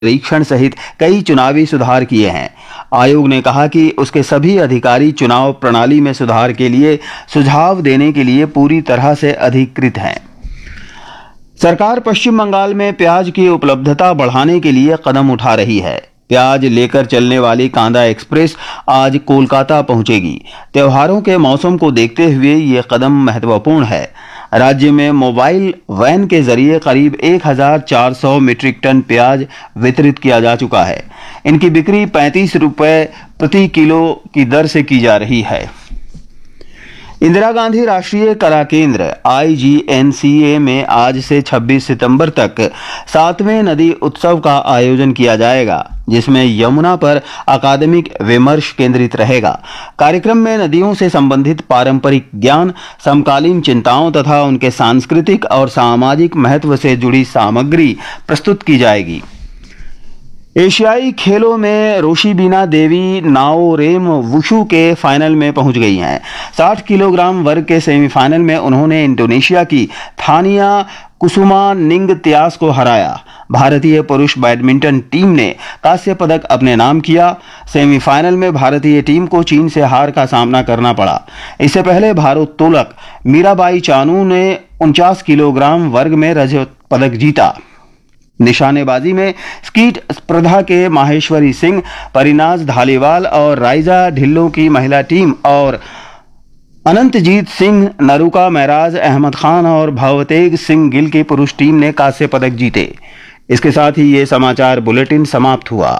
परीक्षण सहित कई चुनावी सुधार किए हैं। आयोग ने कहा कि उसके सभी अधिकारी चुनाव प्रणाली में सुधार के लिए सुझाव देने के लिए पूरी तरह से अधिकृत हैं। सरकार पश्चिम बंगाल में प्याज की उपलब्धता बढ़ाने के लिए कदम उठा रही है। प्याज लेकर चलने वाली कांदा एक्सप्रेस आज कोलकाता पहुंचेगी। त्योहारों के मौसम को देखते हुए ये कदम महत्वपूर्ण है। राज्य में मोबाइल वैन के जरिए करीब 1400 मीट्रिक टन प्याज वितरित किया जा चुका है। इनकी बिक्री 35 रुपये प्रति किलो की दर से की जा रही है। इंदिरा गांधी राष्ट्रीय कला केंद्र IGNCA में आज से 26 सितंबर तक 7वें नदी उत्सव का आयोजन किया जाएगा, जिसमें यमुना पर अकादमिक विमर्श केंद्रित रहेगा। कार्यक्रम में नदियों से संबंधित पारंपरिक ज्ञान, समकालीन चिंताओं तथा उनके सांस्कृतिक और सामाजिक महत्व से जुड़ी सामग्री प्रस्तुत की जाएगी। एशियाई खेलों में रोशिबिना देवी नाओरेम वुशु के फाइनल में पहुंच गई हैं। 60 किलोग्राम वर्ग के सेमीफाइनल में उन्होंने इंडोनेशिया की थानिया कुसुमानिंगत्यास को हराया। भारतीय पुरुष बैडमिंटन टीम ने कांस्य पदक अपने नाम किया। सेमीफाइनल में भारतीय टीम को चीन से हार का सामना करना पड़ा। इससे पहले भारोत्तोलक मीराबाई चानू ने 49 किलोग्राम वर्ग में रजत पदक जीता। निशानेबाजी में स्कीट स्पर्धा के माहेश्वरी सिंह, परिनाज धालीवाल और राइजा ढिल्लों की महिला टीम और अनंतजीत सिंह, नरुका महराज, अहमद खान और भवतेज सिंह गिल की पुरुष टीम ने कांस्य पदक जीते। इसके साथ ही ये समाचार बुलेटिन समाप्त हुआ।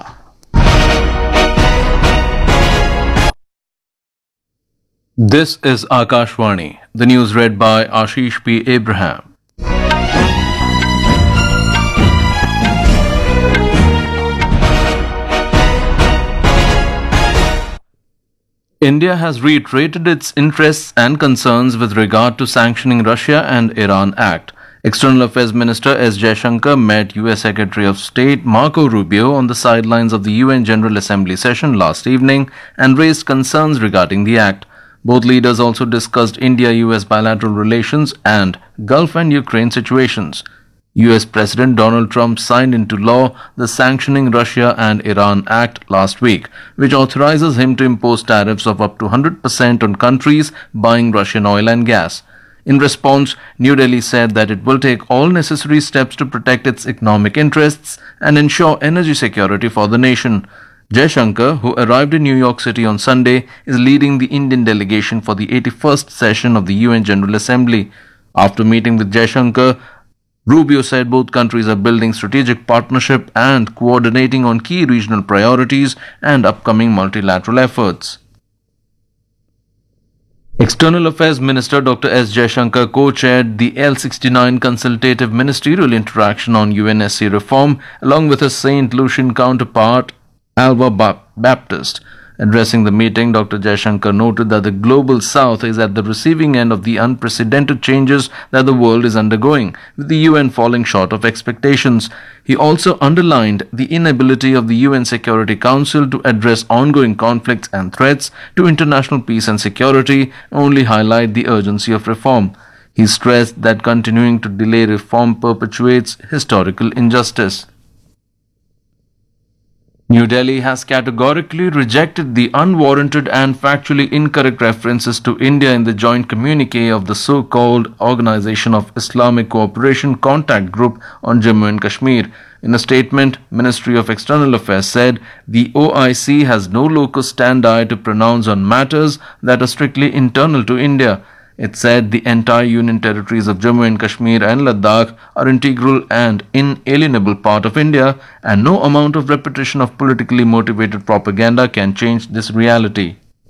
This is Akashvani. The news read by Ashish P. Abraham. India has reiterated its interests and concerns with regard to sanctioning Russia and Iran Act. External Affairs Minister S. Jaishankar met US Secretary of State Marco Rubio on the sidelines of the UN General Assembly session last evening and raised concerns regarding the act. Both leaders also discussed India-US bilateral relations and Gulf and Ukraine situations. US President Donald Trump signed into law the Sanctioning Russia and Iran Act last week, which authorizes him to impose tariffs of up to 100% on countries buying Russian oil and gas. In response, New Delhi said that it will take all necessary steps to protect its economic interests and ensure energy security for the nation. Jaishankar, who arrived in New York City on Sunday, is leading the Indian delegation for the 81st session of the UN General Assembly. After meeting with Jaishankar, Rubio said both countries are building strategic partnership and coordinating on key regional priorities and upcoming multilateral efforts. External Affairs Minister Dr. S. Jaishankar co-chaired the L69 Consultative Ministerial Interaction on UNSC reform along with his St. Lucian counterpart Alva Baptist. Addressing the meeting, Dr. Jaishankar noted that the global south is at the receiving end of the unprecedented changes that the world is undergoing, with the UN falling short of expectations. He also underlined the inability of the UN Security Council to address ongoing conflicts and threats to international peace and security, only highlight the urgency of reform. He stressed that continuing to delay reform perpetuates historical injustice. New Delhi has categorically rejected the unwarranted and factually incorrect references to India in the joint communique of the so-called Organization of Islamic Cooperation Contact Group on Jammu and Kashmir. In a statement, Ministry of External Affairs said the OIC has no locus standi to pronounce on matters that are strictly internal to India. It said the entire union territories of Jammu and Kashmir and Ladakh are integral and inalienable part of India, and no amount of repetition of politically motivated propaganda can change this reality.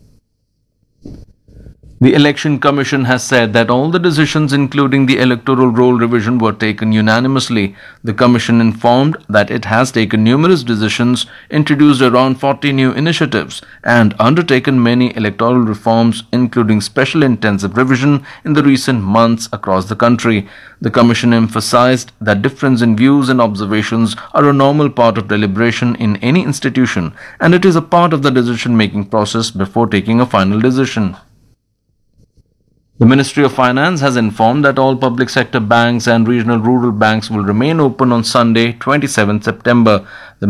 The Election Commission has said that all the decisions, including the electoral roll revision, were taken unanimously. The Commission informed that it has taken numerous decisions, introduced around 40 new initiatives, and undertaken many electoral reforms, including special intensive revision in the recent months across the country. The Commission emphasized that difference in views and observations are a normal part of deliberation in any institution, and it is a part of the decision-making process before taking a final decision. The Ministry of Finance has informed that all public sector banks and regional rural banks will remain open on Sunday, 27 September. The